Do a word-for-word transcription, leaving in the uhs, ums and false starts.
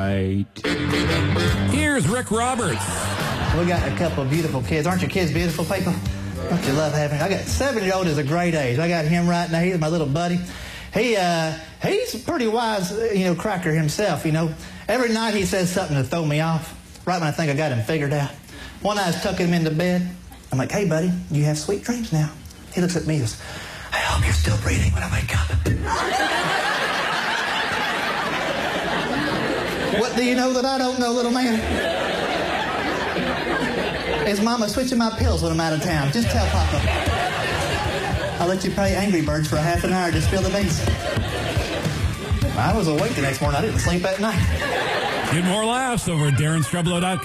Right. Here's Rick Roberts. We got a couple of beautiful kids. Aren't your kids beautiful people? Don't you love having? I got seven-year-old is a great age. I got him right now. He's my little buddy. He uh, he's a pretty wise, you know, cracker himself. You know, every night he says something to throw me off. Right when I think I got him figured out. One night I was tucking him into bed. I'm like, "Hey, buddy, you have sweet dreams now." He looks at me and goes, "I hope you're still breathing when I wake up." What do you know that I don't know, little man? Is Mama switching my pills when I'm out of town? Just tell Papa. I'll let you play Angry Birds for a half an hour. Just spill the beans. I was awake the next morning. I didn't sleep at night. Get more laughs over at Darren Streblow dot com.